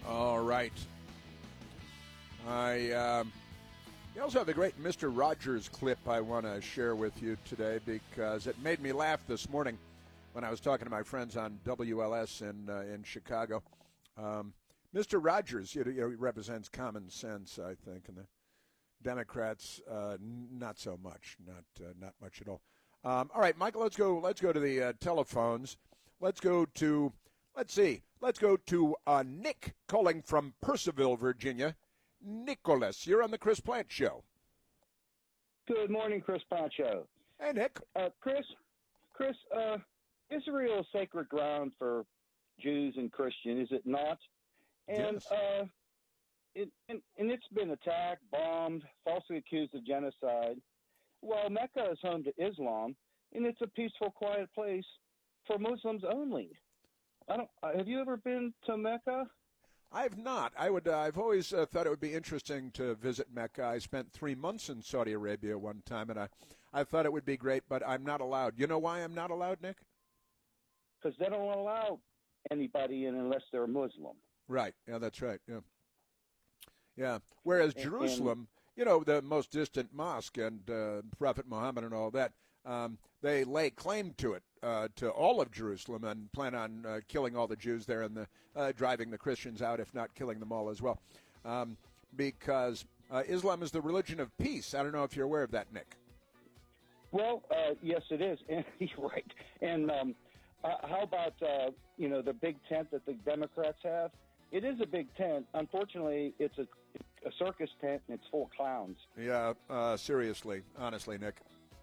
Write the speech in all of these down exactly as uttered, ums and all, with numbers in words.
All right. I um, you also have the great Mister Rogers clip I want to share with you today because it made me laugh this morning when I was talking to my friends on W L S in uh, in Chicago. Um, Mister Rogers, you know, you know, he represents common sense, I think, and the Democrats uh, not so much, not uh, not much at all. Um, all right, Michael, let's go. Let's go to the uh, telephones. Let's go to. Let's see. Let's go to uh, Nick calling from Purcellville, Virginia. Nicholas, you're on the Chris Plant Show. Good morning, Chris Plant Show. Hey, Nick. Uh, Chris, Chris, uh, Israel is sacred ground for Jews and Christians, is it not? And, yes. uh, it, and, and it's been attacked, bombed, falsely accused of genocide. Well, Mecca is home to Islam, and it's a peaceful, quiet place for Muslims only. I don't. Have you ever been to Mecca? I have not. I would. Uh, I've always uh, thought it would be interesting to visit Mecca. I spent three months in Saudi Arabia one time, and I, I thought it would be great, but I'm not allowed. You know why I'm not allowed, Nick? Because they don't allow anybody in unless they're Muslim. Right. Yeah, that's right. Yeah. Yeah. Whereas and, Jerusalem, and, you know, the most distant mosque and uh, Prophet Muhammad and all that, um, they lay claim to it. Uh, to all of Jerusalem and plan on uh, killing all the Jews there and the, uh, driving the Christians out, if not killing them all as well. Um, because uh, Islam is the religion of peace. I don't know if you're aware of that, Nick. Well, uh, yes, it is. And you're right. And um, uh, how about, uh, you know, the big tent that the Democrats have? It is a big tent. Unfortunately, it's a, a circus tent, and it's full of clowns. Yeah, uh, seriously, honestly, Nick.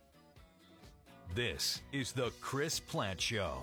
This is the Chris Plant Show.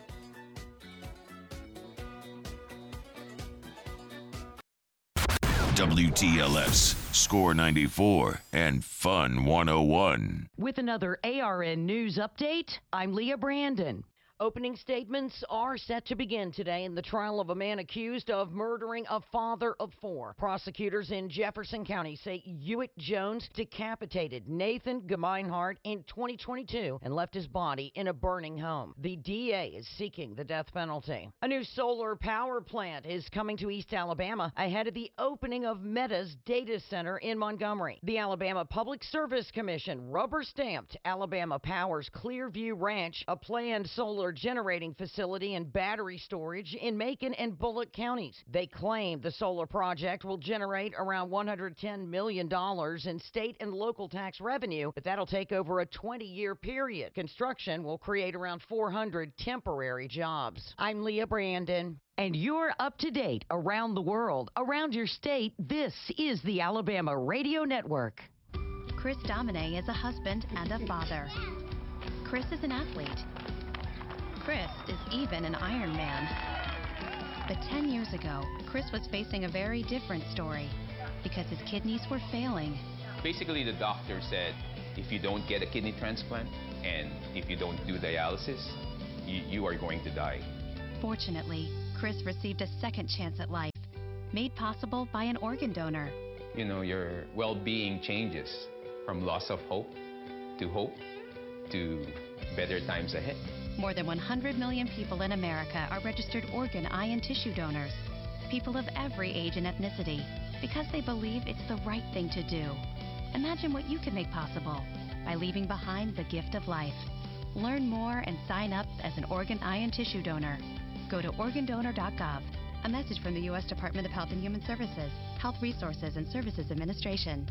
W T L S, Score ninety-four, and Fun one oh one. With another A R N News update, I'm Leah Brandon. Opening statements are set to begin today in the trial of a man accused of murdering a father of four. Prosecutors in Jefferson County say Hewitt Jones decapitated Nathan Gemeinhardt in twenty twenty-two and left his body in a burning home. The D A is seeking the death penalty. A new solar power plant is coming to East Alabama ahead of the opening of Meta's data center in Montgomery. The Alabama Public Service Commission rubber-stamped Alabama Power's Clearview Ranch, a planned solar generating facility and battery storage in Macon and Bullock counties. They claim the solar project will generate around one hundred ten million dollars in state and local tax revenue, but that'll take over a twenty-year period. Construction will create around four hundred temporary jobs. I'm Leah Brandon. And you're up to date around the world, around your state. This is the Alabama Radio Network. Chris Domine is a husband and a father. Chris is an athlete. Chris is even an Iron Man. But ten years ago, Chris was facing a very different story because his kidneys were failing. Basically, the doctor said, if you don't get a kidney transplant and if you don't do dialysis, you, you are going to die. Fortunately, Chris received a second chance at life, made possible by an organ donor. You know, your well-being changes from loss of hope to hope to better times ahead. More than one hundred million people in America are registered organ, eye, and tissue donors. People of every age and ethnicity, because they believe it's the right thing to do. Imagine what you can make possible by leaving behind the gift of life. Learn more and sign up as an organ, eye, and tissue donor. Go to organ donor dot gov. A message from the U S Department of Health and Human Services, Health Resources and Services Administration.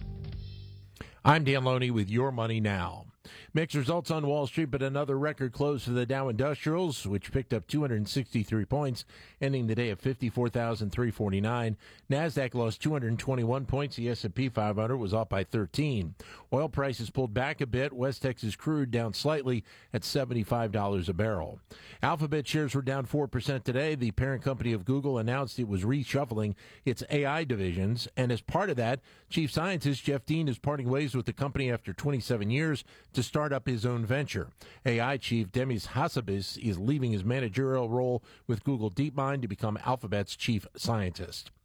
I'm Dan Loney with Your Money Now. Mixed results on Wall Street, but another record close for the Dow Industrials, which picked up two hundred sixty-three points, ending the day at fifty-four thousand three hundred forty-nine. NASDAQ lost two hundred twenty-one points. The S and P five hundred was off by thirteen. Oil prices pulled back a bit. West Texas crude down slightly at seventy-five dollars a barrel. Alphabet shares were down four percent today. The parent company of Google announced it was reshuffling its A I divisions, and as part of that, Chief Scientist Jeff Dean is parting ways with the company after twenty-seven years to start up his own venture. A I chief Demis Hassabis is leaving his managerial role with Google DeepMind to become Alphabet's chief scientist.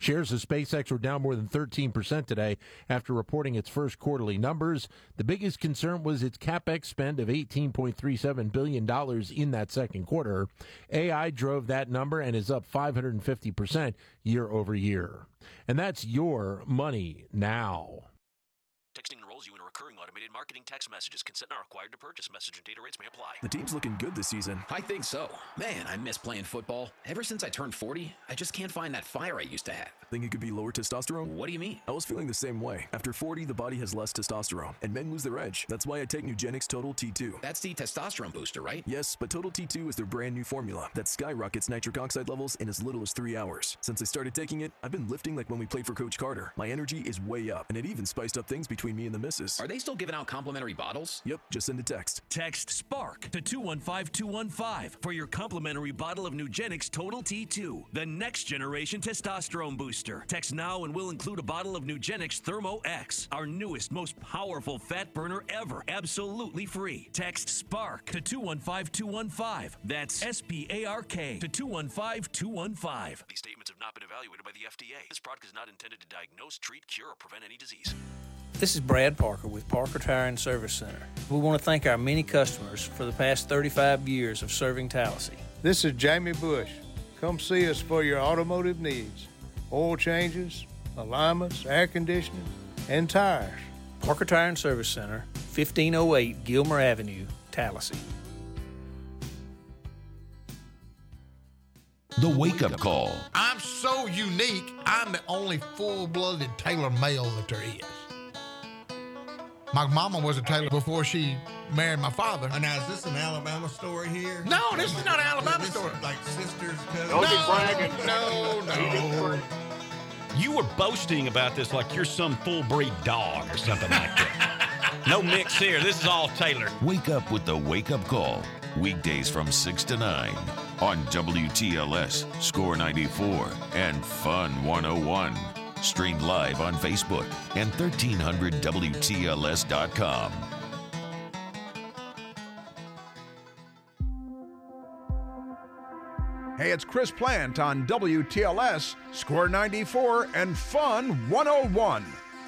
Shares of SpaceX were down more than thirteen percent today after reporting its first quarterly numbers. The biggest concern was its CapEx spend of eighteen point three seven billion dollars in that second quarter. A I drove that number and is up five hundred fifty percent year over year. And that's your money now. Texting enrolls you in a recurring automated marketing text messages. Consent not required to purchase. Message and data rates may apply. The team's looking good this season. I think so. Man, I miss playing football. Ever since I turned forty, I just can't find that fire I used to have. Think it could be lower testosterone? What do you mean? I was feeling the same way. After forty, the body has less testosterone, and men lose their edge. That's why I take Nugenix Total T two. That's the testosterone booster, right? Yes, but Total T two is their brand new formula that skyrockets nitric oxide levels in as little as three hours. Since I started taking it, I've been lifting like when we played for Coach Carter. My energy is way up, and it even spiced up things between me and the missus. Are they still giving out complimentary bottles? Yep, just send a text. Text SPARK to two one five two one five for your complimentary bottle of Nugenix Total T two, the next generation testosterone booster. Text now and we'll include a bottle of Nugenix Thermo X, our newest, most powerful fat burner ever, absolutely free. Text SPARK to two one five two one five. That's S P A R K to two one five two one five. These statements have not been evaluated by the F D A. This product is not intended to diagnose, treat, cure, or prevent any disease. This is Brad Parker with Parker Tire and Service Center. We want to thank our many customers for the past thirty-five years of serving Tallahassee. This is Jamie Bush. Come see us for your automotive needs. Oil changes, alignments, air conditioning, and tires. Parker Tire and Service Center, fifteen oh eight Gilmer Avenue, Tallahassee. The Wake Up Call. I'm so unique, I'm the only full-blooded Taylor male that there is. My mama was a Taylor before she married my father. Oh, now, is this an Alabama story here? No, this is not an Alabama story. Like sisters, cousins? Don't be bragging. No, no. You were boasting about this like you're some full-breed dog or something like that. No mix here. This is all Taylor. Wake up with the Wake Up Call. Weekdays from six to nine on W T L S, Score ninety-four, and Fun one oh one. Streamed live on Facebook and thirteen hundred W T L S dot com. Hey, it's Chris Plant on W T L S, Score ninety-four, and Fun one oh one.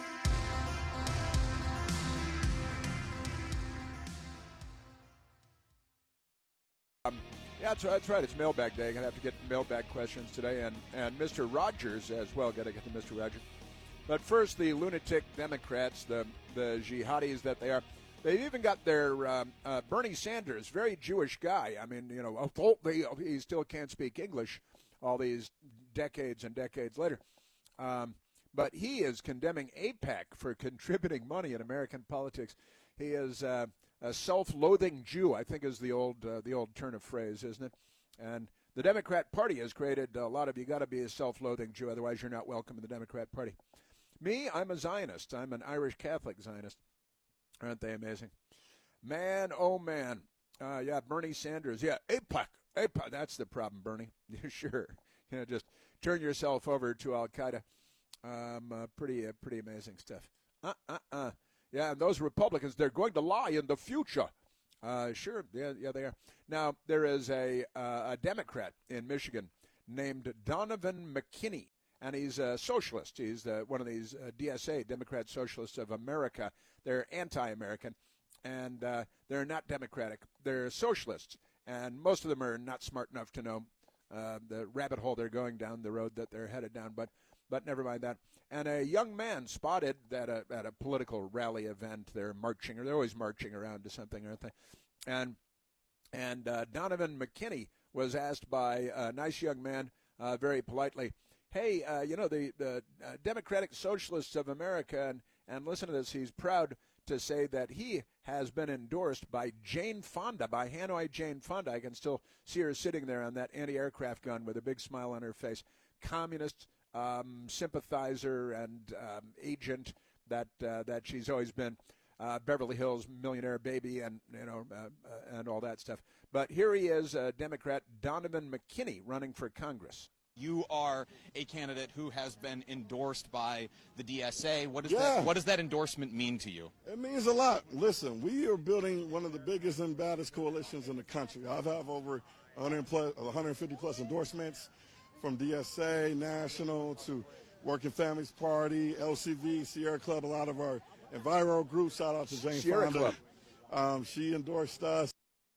Um, yeah, that's, that's right. It's mailbag day. I'm going to have to get mailbag questions today, and, and Mister Rogers as well. Got to get to Mister Rogers. But first, the lunatic Democrats, the, the jihadis that they are, they've even got their um, uh, Bernie Sanders, very Jewish guy. I mean, you know, he still can't speak English all these decades and decades later. Um, but he is condemning AIPAC for contributing money in American politics. He is uh, a self-loathing Jew, I think is the old uh, the old turn of phrase, isn't it? And the Democrat Party has created a lot of, you got to be a self-loathing Jew, otherwise you're not welcome in the Democrat Party. Me, I'm a Zionist. I'm an Irish Catholic Zionist. Aren't they amazing? Man, oh man. Uh, yeah, Bernie Sanders. Yeah, AIPAC. AIPAC. That's the problem, Bernie. Sure. You know, just turn yourself over to Al-Qaeda. Um, uh, pretty, uh, pretty amazing stuff. Uh-uh-uh. Yeah, and those Republicans, they're going to lie in the future. Uh, sure, yeah, yeah, they are. Now, there is a, uh, a Democrat in Michigan named Donovan McKinney. And he's a socialist. He's uh, one of these uh, D S A, Democrat Socialists of America. They're anti-American, and uh, they're not democratic. They're socialists, and most of them are not smart enough to know uh, the rabbit hole they're going down, the road that they're headed down. But but never mind that. And a young man spotted at a, at a political rally event. They're marching, or they're always marching around to something, aren't they? And, and uh, Donovan McKinney was asked by a nice young man uh, very politely, hey, uh, you know, the, the uh, Democratic Socialists of America, and, and listen to this, he's proud to say that he has been endorsed by Jane Fonda, by Hanoi Jane Fonda. I can still see her sitting there on that anti-aircraft gun with a big smile on her face. Communist um, sympathizer and um, agent that uh, that she's always been. Uh, Beverly Hills millionaire baby and, you know, uh, uh, and all that stuff. But here he is, uh, Democrat Donovan McKinney, running for Congress. You are a candidate who has been endorsed by the D S A. What does yeah. that What does that endorsement mean to you? It means a lot. Listen, we are building one of the biggest and baddest coalitions in the country. I've have over one hundred plus, one hundred fifty plus endorsements from D S A, national to Working Families Party, L C V, Sierra Club, a lot of our enviro groups. Shout out to Jane Sierra Fonda. Club. Um, she endorsed us.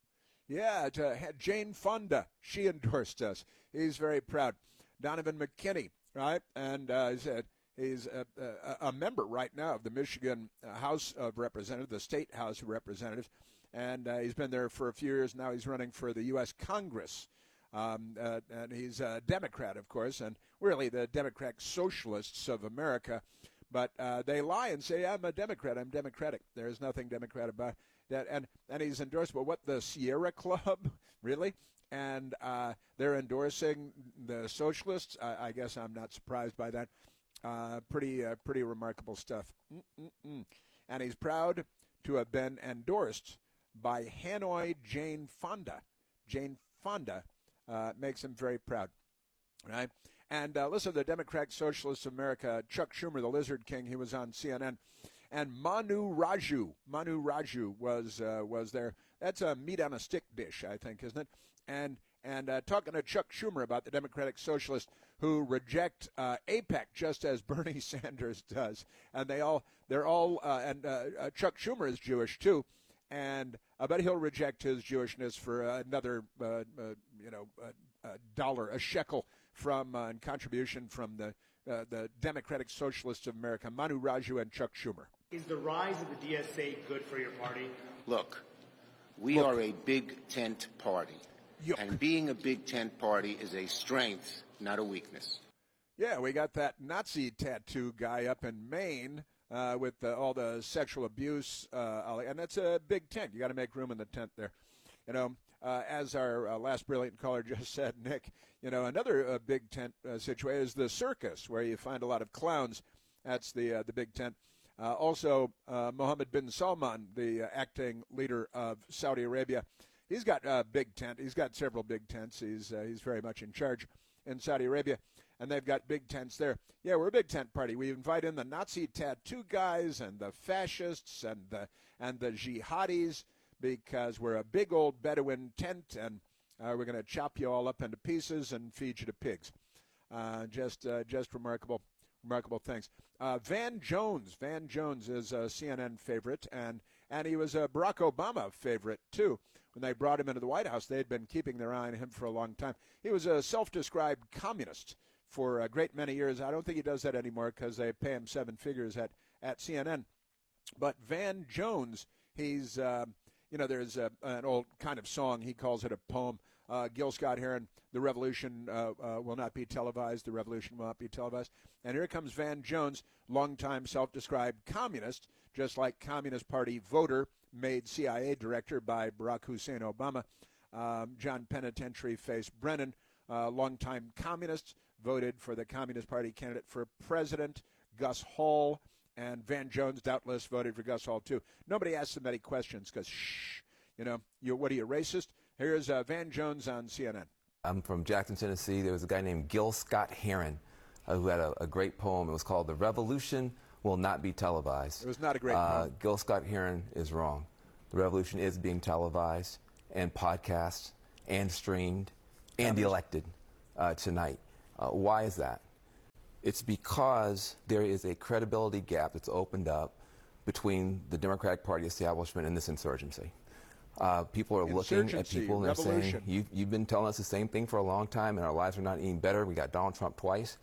Yeah, to, had Jane Fonda, she endorsed us. He's very proud. Donovan McKinney, right? And uh, he said he's a, a, a member right now of the Michigan House of Representatives, the State House of Representatives, and uh, he's been there for a few years. Now he's running for the U S Congress. Um, uh, and he's a Democrat, of course, and really the Democrat Socialists of America. But uh, they lie and say, I'm a Democrat, I'm Democratic. There is nothing Democrat about that. And, and he's endorsed, well, what, the Sierra Club? Really? And uh, they're endorsing the socialists? I, I guess I'm not surprised by that. Uh, pretty, uh, pretty remarkable stuff. Mm-mm-mm. And he's proud to have been endorsed by Hanoi Jane Fonda. Jane Fonda. Uh, makes him very proud, right? And uh, listen, the Democratic Socialists of America, Chuck Schumer, the Lizard King, he was on C N N, and Manu Raju, Manu Raju was uh, was there. That's a meat on a stick dish, I think, isn't it? And and uh, talking to Chuck Schumer about the Democratic Socialists who reject uh, AIPAC just as Bernie Sanders does, and they all they're all uh, and uh, uh, Chuck Schumer is Jewish too. And I bet he'll reject his Jewishness for uh, another, uh, uh, you know, uh, uh, dollar, a shekel from uh, and contribution from the uh, the Democratic Socialists of America, Manu Raju and Chuck Schumer. Is the rise of the D S A good for your party? Look, we Look. are a big tent party, Yuck. and being a big tent party is a strength, not a weakness. Yeah, we got that Nazi tattoo guy up in Maine. Uh, with uh, all the sexual abuse, uh, and that's a big tent. You got to make room in the tent there. You know, uh, as our uh, last brilliant caller just said, Nick, you know, another uh, big tent uh, situation is the circus, where you find a lot of clowns. That's the uh, the big tent. Uh, also, uh, Mohammed bin Salman, the uh, acting leader of Saudi Arabia, he's got a big tent. He's got several big tents. He's uh, he's very much in charge in Saudi Arabia. And they've got big tents there. Yeah, we're a big tent party. We invite in the Nazi tattoo guys and the fascists and the and the jihadis because we're a big old Bedouin tent, and uh, we're going to chop you all up into pieces and feed you to pigs. Uh, just uh, just remarkable, remarkable things. Uh, Van Jones. Van Jones is a C N N favorite, and, and he was a Barack Obama favorite, too. When they brought him into the White House, they had been keeping their eye on him for a long time. He was a self-described communist for a great many years. I don't think he does that anymore because they pay him seven figures at, at C N N. But Van Jones, he's, uh, you know, there's a, an old kind of song. He calls it a poem. Uh, Gil Scott-Heron, the revolution uh, uh, will not be televised. The revolution will not be televised. And here comes Van Jones, longtime self-described communist, just like Communist Party voter, made C I A director by Barack Hussein Obama. Um, John Penitentiary face Brennan, uh, longtime communist, voted for the Communist Party candidate for president, Gus Hall, and Van Jones doubtless voted for Gus Hall, too. Nobody asked them any questions because, shh, you know, you, what are you, racist? Here's uh, Van Jones on C N N. I'm from Jackson, Tennessee. There was a guy named Gil Scott-Heron uh, who had a, a great poem. It was called "The Revolution Will Not Be Televised." It was not a great uh, poem. Gil Scott-Heron is wrong. The revolution is being televised and podcast and streamed and elected uh, tonight. Uh, why is that? It's because there is a credibility gap that's opened up between the Democratic Party establishment and this insurgency. Uh, people are looking at people and they're saying, you, you've been telling us the same thing for a long time and our lives are not any better. We got Donald Trump twice.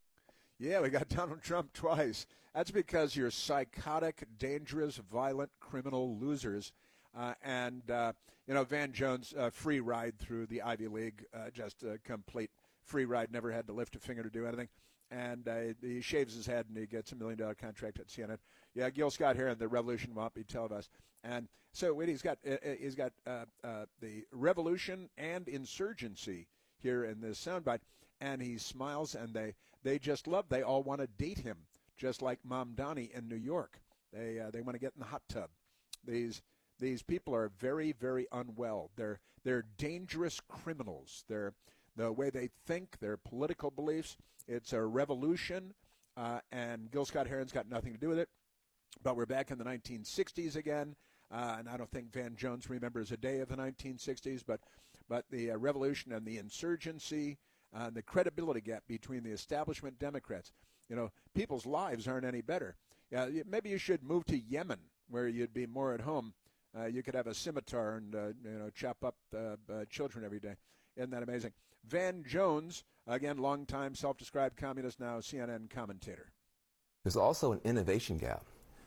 Yeah, we got Donald Trump twice. That's because you're psychotic, dangerous, violent, criminal losers. Uh, and, uh, you know, Van Jones, uh, free ride through the Ivy League, uh, just a complete free ride, never had to lift a finger to do anything. And uh, he shaves his head and he gets a million dollar contract at C N N. Yeah, Gil Scott-Heron, the revolution won't be televised. And so wait, he's got uh, he's got uh, uh, the revolution and insurgency here in this soundbite, and he smiles, and they they just love. They all want to date him, just like Mom Donnie in New York. They uh, they want to get in the hot tub. These these people are very very unwell. They're they're dangerous criminals. They're the way they think, their political beliefs. It's a revolution, uh, and Gil Scott-Heron's got nothing to do with it. But we're back in the nineteen sixties again, uh, and I don't think Van Jones remembers a day of the nineteen sixties, but but the uh, revolution and the insurgency, uh, the credibility gap between the establishment Democrats. You know, people's lives aren't any better. Uh, maybe you should move to Yemen, where you'd be more at home. Uh, you could have a scimitar and, uh, you know, chop up uh, uh, children every day. Isn't that amazing? Van Jones, again, longtime self-described communist, now C N N commentator. There's also an innovation gap.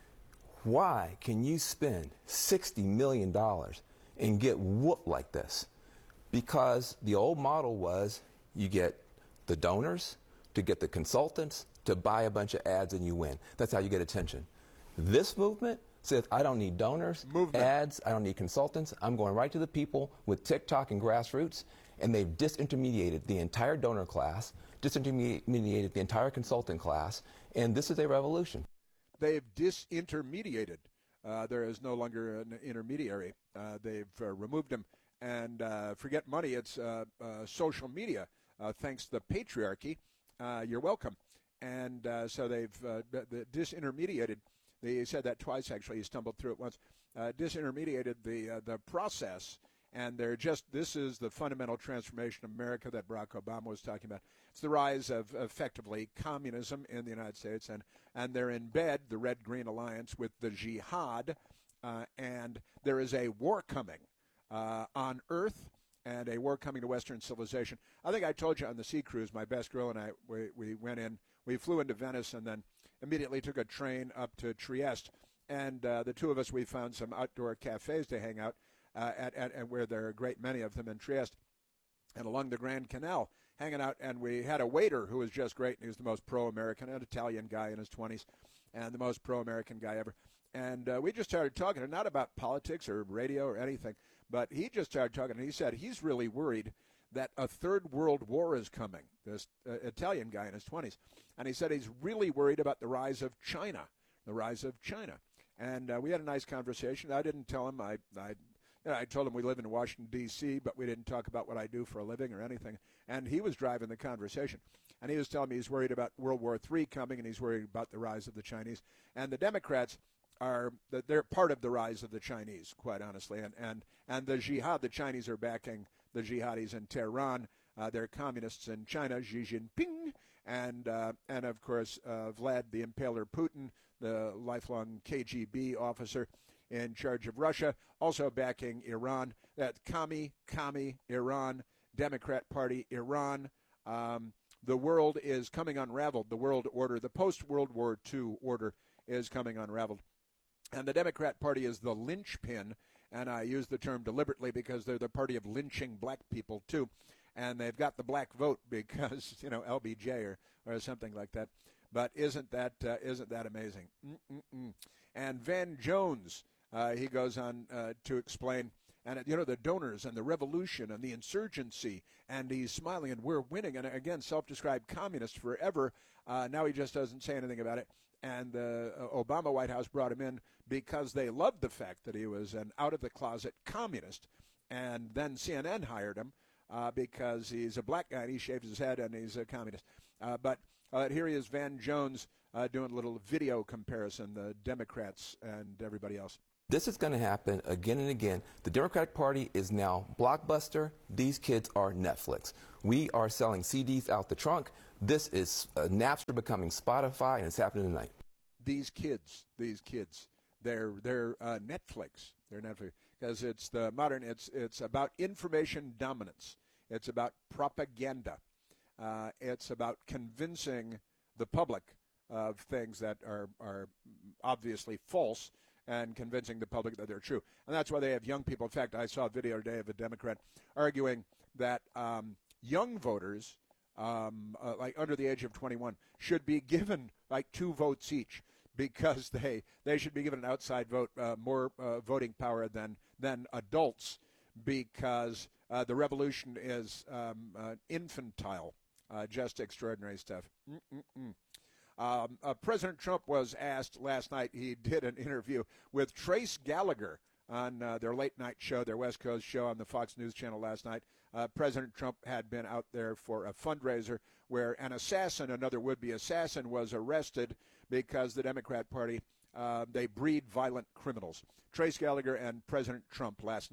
Why can you spend sixty million dollars and get whooped like this? Because the old model was you get the donors to get the consultants to buy a bunch of ads and you win. That's how you get attention. This movement says, I don't need donors, movement. ads, I don't need consultants. I'm going right to the people with TikTok and grassroots, and they've disintermediated the entire donor class, disintermediated the entire consultant class, and this is a revolution. They've disintermediated. Uh, there is no longer an intermediary. Uh, they've uh, removed them. And uh, forget money, it's uh, uh, social media. Uh, thanks to the patriarchy, uh, you're welcome. And uh, so they've uh, the disintermediated. They said that twice, actually. He stumbled through it once. Uh, disintermediated the uh, the process, and they're just, this is the fundamental transformation of America that Barack Obama was talking about. It's the rise of, effectively, communism in the United States, and, and they're in bed, the Red-Green Alliance, with the jihad, uh, and there is a war coming uh, on Earth, and a war coming to Western civilization. I think I told you on the sea cruise, my best girl and I, we, we went in, we flew into Venice and then immediately took a train up to Trieste. And uh, the two of us, we found some outdoor cafes to hang out uh, at, at, at where there are a great many of them in Trieste and along the Grand Canal, hanging out. And we had a waiter who was just great. And he was the most pro-American, an Italian guy in his twenties, and the most pro-American guy ever. And uh, we just started talking, not about politics or radio or anything, but he just started talking, and he said he's really worried that a third world war is coming, this uh, Italian guy in his twenties. And he said he's really worried about the rise of China, the rise of China. And uh, we had a nice conversation. I didn't tell him. I, I, you know, I told him we live in Washington, D C, but we didn't talk about what I do for a living or anything. And he was driving the conversation. And he was telling me he's worried about World War Three coming, and he's worried about the rise of the Chinese. And the Democrats are, they're part of the rise of the Chinese, quite honestly. And, and, and the jihad, the Chinese are backing the jihadis in Tehran. Uh, they're communists in China, Xi Jinping, and, uh, and of course, uh, Vlad the Impaler Putin, the lifelong K G B officer in charge of Russia, also backing Iran. That commie, commie, Iran, Democrat Party, Iran. Um, the world is coming unraveled. The world order, the post-World War Two order is coming unraveled. And the Democrat Party is the linchpin, and I use the term deliberately because they're the party of lynching black people, too. And they've got the black vote because, you know, L B J or, or something like that. But isn't that uh, isn't that amazing? Mm-mm-mm. And Van Jones, uh, he goes on uh, to explain, and, you know, the donors and the revolution and the insurgency, and he's smiling, and we're winning. And, again, self-described communist forever. Uh, now he just doesn't say anything about it. And the uh, Obama White House brought him in because they loved the fact that he was an out-of-the-closet communist. And then C N N hired him uh, because he's a black guy, and he shaves his head, and he's a communist. Uh, but uh, here he is, Van Jones, uh, doing a little video comparison, the Democrats and everybody else. This is going to happen again and again. The Democratic Party is now Blockbuster. These kids are Netflix. We are selling C Ds out the trunk. This is uh, Napster becoming Spotify, and it's happening tonight. These kids, these kids, they're they're uh, Netflix. They're Netflix because it's the modern. It's it's about information dominance. It's about propaganda. Uh, it's about convincing the public of things that are are obviously false, and convincing the public that they're true. And that's why they have young people. In fact, I saw a video today of a Democrat arguing that um, young voters, um, uh, like under the age of twenty-one, should be given like two votes each because they they should be given an outside vote, uh, more uh, voting power than than adults, because uh, the revolution is um, uh, infantile, uh, just extraordinary stuff. Mm-mm-mm. Um, uh, President Trump was asked last night, he did an interview with Trace Gallagher on uh, their late night show, their West Coast show on the Fox News Channel last night. Uh, President Trump had been out there for a fundraiser where an assassin, another would-be assassin, was arrested because the Democrat Party, uh, they breed violent criminals. Trace Gallagher and President Trump last night.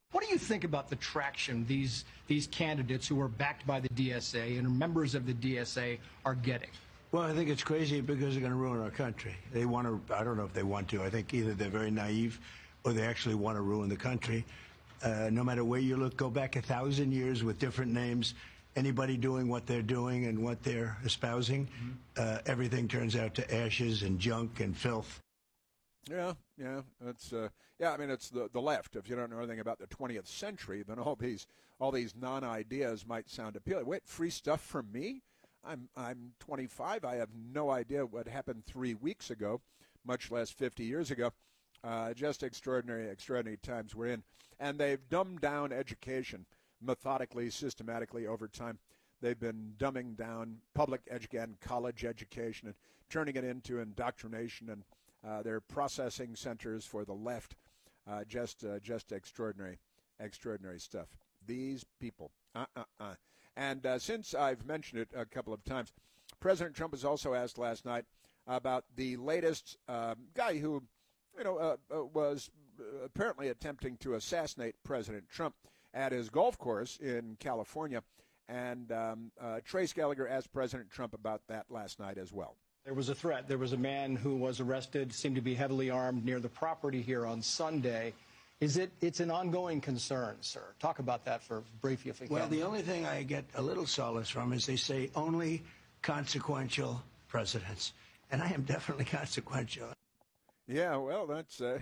What do you think about the traction these these candidates who are backed by the D S A and members of the D S A are getting? Well, I think it's crazy because they're going to ruin our country. They want to, I don't know if they want to. I think either they're very naive or they actually want to ruin the country. Uh, no matter where you look, go back a thousand years with different names. Anybody doing what they're doing and what they're espousing, mm-hmm. uh, everything turns out to ashes and junk and filth. Yeah, yeah, it's uh, yeah. I mean, it's the the left. If you don't know anything about the twentieth century, then all these all these non-ideas might sound appealing. Wait, free stuff from me? I'm I'm twenty-five. I have no idea what happened three weeks ago, much less fifty years ago. Uh, just extraordinary, extraordinary times we're in, and they've dumbed down education methodically, systematically over time. They've been dumbing down public education, college education, and turning it into indoctrination, and uh, they're processing centers for the left. Uh, just, uh, just extraordinary, extraordinary stuff. These people, uh, uh, uh. And uh, since I've mentioned it a couple of times, President Trump was also asked last night about the latest uh, guy who, you know, uh, uh, was apparently attempting to assassinate President Trump at his golf course in California. And um, uh, Trace Gallagher asked President Trump about that last night as well. There was a threat. There was a man who was arrested, seemed to be heavily armed near the property here on Sunday. Is it? It's an ongoing concern, sir. Talk about that for briefly, if you can. Well, the only thing I get a little solace from is they say only consequential presidents. And I am definitely consequential. Yeah, well, that's uh,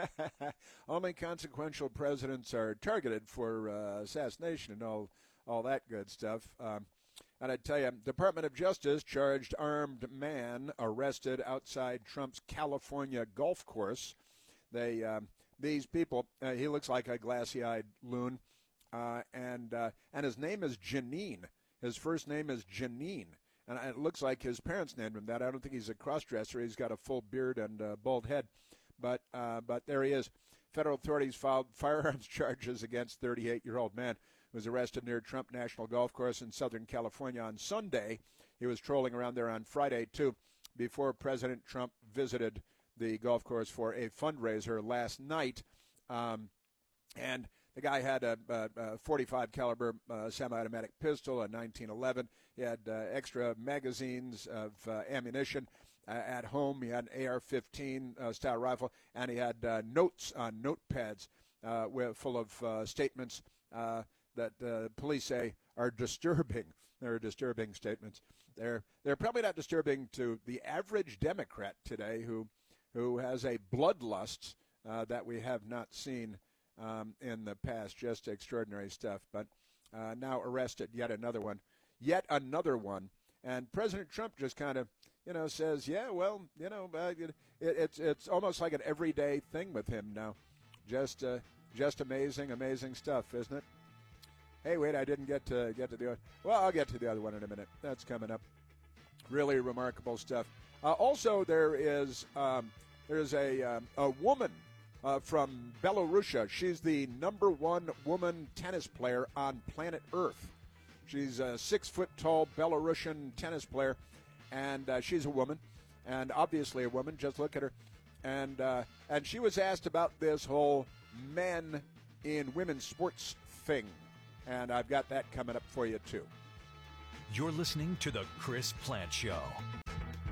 only consequential presidents are targeted for uh, assassination and all all that good stuff. Um, and I tell you, Department of Justice charged armed man arrested outside Trump's California golf course. They um, these people, uh, he looks like a glassy-eyed loon, uh, and uh, and his name is Janine. His first name is Janine. And it looks like his parents named him that. I don't think he's a cross-dresser. He's got a full beard and a bald head. But uh, but there he is. Federal authorities filed firearms charges against thirty-eight-year-old man who was arrested near Trump National Golf Course in Southern California on Sunday. He was trolling around there on Friday, too, before President Trump visited the golf course for a fundraiser last night. Um, and the guy had a, a, a forty-five caliber uh, semi-automatic pistol, a nineteen eleven. He had uh, extra magazines of uh, ammunition uh, at home. He had an A R fifteen uh, style rifle, and he had uh, notes on notepads uh, with, full of uh, statements uh, that uh, police say are disturbing. They're disturbing statements. They're they're probably not disturbing to the average Democrat today, who who has a bloodlust uh, that we have not seen Um, in the past. Just extraordinary stuff. But uh, now arrested, yet another one, yet another one. And President Trump just kind of, you know, says, yeah, well, you know, uh, it, it's it's almost like an everyday thing with him now. Just uh, just amazing, amazing stuff, isn't it? Hey, wait, I didn't get to get to the other. Well, I'll get to the other one in a minute. That's coming up. Really remarkable stuff. Uh, also, there is um, there's a um, a woman. Uh, from Belarusia. She's the number one woman tennis player on planet Earth. She's a six-foot-tall Belarusian tennis player, and uh, she's a woman, and obviously a woman. Just look at her. And uh, and she was asked about this whole men in women's sports thing, and I've got that coming up for you, too. You're listening to The Chris Plant Show.